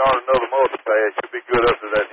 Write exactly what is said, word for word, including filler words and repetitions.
on another motor pad. Should be good up to that